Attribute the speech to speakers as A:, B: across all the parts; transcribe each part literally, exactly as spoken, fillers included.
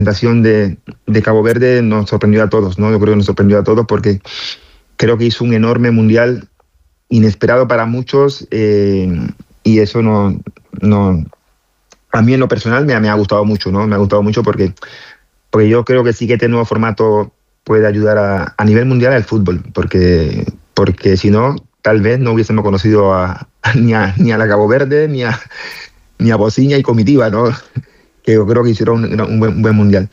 A: presentación de, de Cabo Verde nos sorprendió a todos, ¿no? Yo creo que nos sorprendió a todos porque creo que hizo un enorme mundial inesperado para muchos eh, y eso no, no, a mí en lo personal me, me ha gustado mucho, ¿no? Me ha gustado mucho porque, porque yo creo que sí que este nuevo formato puede ayudar a, a nivel mundial al fútbol, porque, porque si no, tal vez no hubiésemos conocido a, a, ni, a, ni a la Cabo Verde, ni a, ni a Bociña y Comitiva, ¿no? Que yo creo que hicieron un, un, buen, un buen mundial.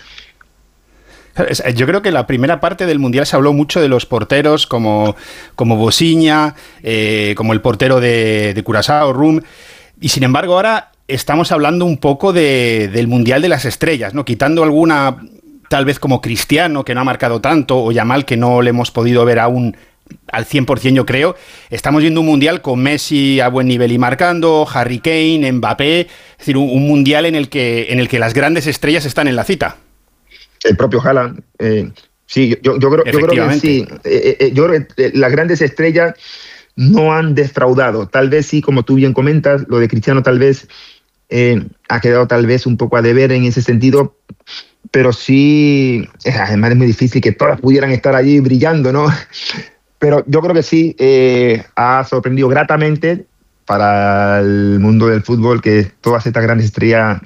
B: Yo creo que la primera parte del Mundial se habló mucho de los porteros como, como Bociña, eh, como el portero de, de Curazao, Rum, y sin embargo ahora estamos hablando un poco de, del Mundial de las Estrellas, ¿no? Quitando alguna, tal vez como Cristiano, que no ha marcado tanto, o Yamal, que no le hemos podido ver aún al cien por ciento, yo creo. Estamos viendo un Mundial con Messi a buen nivel y marcando, Harry Kane, Mbappé, es decir, un, un Mundial en el que, en el que las grandes estrellas están en la cita.
A: El propio Haaland, eh, sí, yo, yo, creo, yo creo que sí. Eh, eh, yo creo que las grandes estrellas no han defraudado. Tal vez sí, como tú bien comentas, lo de Cristiano tal vez eh, ha quedado tal vez un poco a deber en ese sentido, pero sí, además es muy difícil que todas pudieran estar allí brillando, ¿no? Pero yo creo que sí, eh, ha sorprendido gratamente para el mundo del fútbol que todas estas grandes estrellas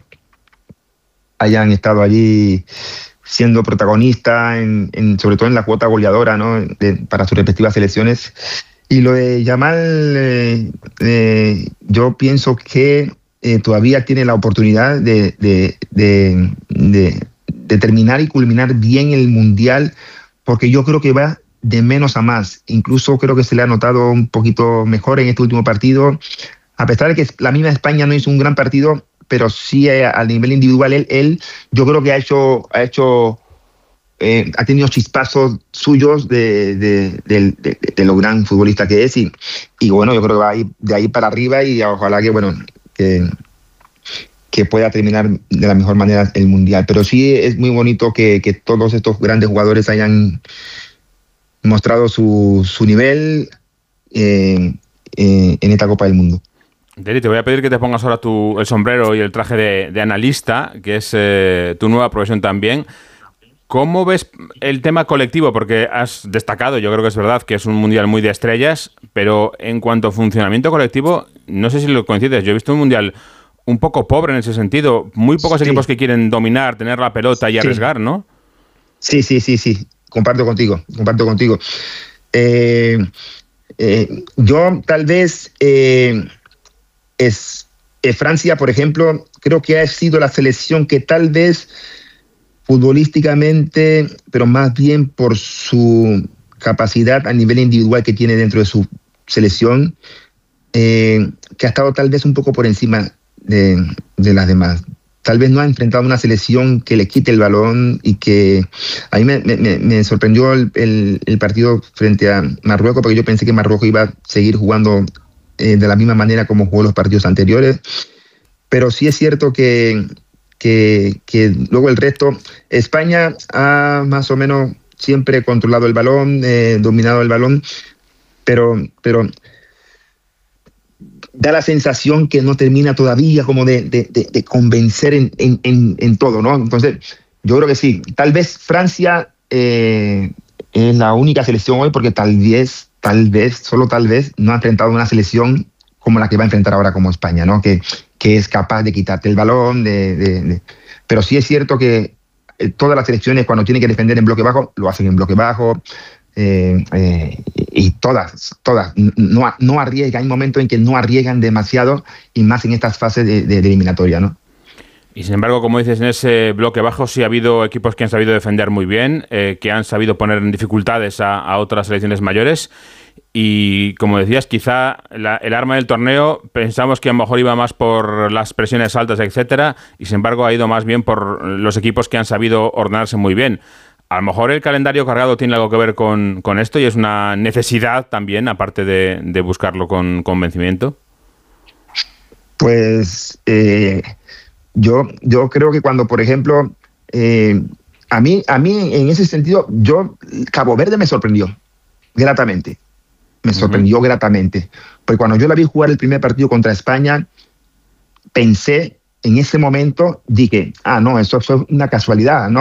A: hayan estado allí siendo protagonistas, en, en, sobre todo en la cuota goleadora, ¿no? De, para sus respectivas selecciones. Y lo de Yamal, eh, eh, yo pienso que eh, todavía tiene la oportunidad de, de, de, de, de terminar y culminar bien el Mundial, porque yo creo que va de menos a más. Incluso creo que se le ha notado un poquito mejor en este último partido, a pesar de que la misma España no hizo un gran partido, pero sí eh, a nivel individual él, él yo creo que ha hecho, ha hecho eh, ha tenido chispazos suyos de, de, de, de, de lo gran futbolista que es y, y bueno, yo creo que va ahí, de ahí para arriba y ojalá que bueno que, que pueda terminar de la mejor manera el Mundial. Pero sí es muy bonito que, que todos estos grandes jugadores hayan mostrado su, su nivel eh, eh, en esta Copa del Mundo.
C: Deri, te voy a pedir que te pongas ahora tu, el sombrero y el traje de, de analista, que es eh, tu nueva profesión también. ¿Cómo ves el tema colectivo? Porque has destacado, yo creo que es verdad, que es un mundial muy de estrellas, pero en cuanto a funcionamiento colectivo, no sé si lo coincides, yo he visto un mundial un poco pobre en ese sentido, muy pocos sí. equipos que quieren dominar, tener la pelota y sí. arriesgar, ¿no?
A: Sí, sí, sí, sí. Comparto contigo, comparto contigo. Eh, eh, yo tal vez eh, es eh, Francia, por ejemplo, creo que ha sido la selección que tal vez futbolísticamente, pero más bien por su capacidad a nivel individual que tiene dentro de su selección, eh, que ha estado tal vez un poco por encima de, de las demás. Tal vez no ha enfrentado una selección que le quite el balón y que a mí me, me, me sorprendió el, el, el partido frente a Marruecos, porque yo pensé que Marruecos iba a seguir jugando eh, de la misma manera como jugó los partidos anteriores, pero sí es cierto que, que, que luego el resto, España ha más o menos siempre controlado el balón, eh, dominado el balón, pero... pero da la sensación que no termina todavía como de, de, de, de convencer en, en, en, en todo, ¿no? Entonces, yo creo que sí. Tal vez Francia eh, es la única selección hoy porque tal vez, tal vez, solo tal vez, no ha enfrentado una selección como la que va a enfrentar ahora como España, ¿no? Que, que es capaz de quitarte el balón, de, de, de... pero sí es cierto que todas las selecciones cuando tienen que defender en bloque bajo, lo hacen en bloque bajo, Eh, eh, y todas, todas no, no arriesgan, hay momentos en que no arriesgan demasiado y más en estas fases de, de, de eliminatoria, ¿no?
C: Y sin embargo, como dices, en ese bloque bajo sí ha habido equipos que han sabido defender muy bien, eh, que han sabido poner en dificultades a, a otras selecciones mayores y como decías, quizá la, el arma del torneo pensamos que a lo mejor iba más por las presiones altas, etcétera, y sin embargo ha ido más bien por los equipos que han sabido ordenarse muy bien. A lo mejor el calendario cargado tiene algo que ver con, con esto y es una necesidad también, aparte de, de buscarlo con convencimiento.
A: Pues eh, yo, yo creo que cuando, por ejemplo, eh, a mí, a mí en ese sentido, yo Cabo Verde me sorprendió gratamente. Me sorprendió uh-huh. gratamente. Porque cuando yo la vi jugar el primer partido contra España, pensé en ese momento dije, ah, no, eso fue una casualidad, ¿no?